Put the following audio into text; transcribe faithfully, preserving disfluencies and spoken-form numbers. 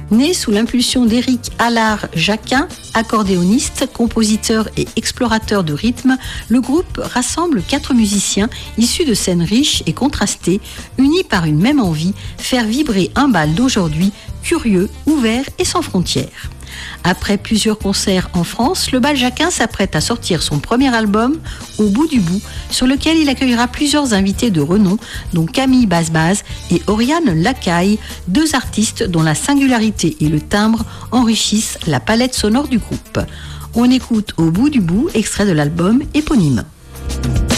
Né sous l'impulsion d'Éric Allard-Jacquin, accordéoniste, compositeur et explorateur de rythme, le groupe rassemble quatre musiciens issus de scènes riches et contrastées, unis par une même envie, faire vibrer un bal d'aujourd'hui, curieux, ouvert et sans frontières. Après plusieurs concerts en France, le Bal Jacquin s'apprête à sortir son premier album, Au bout du bout, sur lequel il accueillera plusieurs invités de renom, dont Camille Baz-Baz et Oriane Lacaille, deux artistes dont la singularité et le timbre enrichissent la palette sonore du groupe. On écoute Au bout du bout, extrait de l'album éponyme.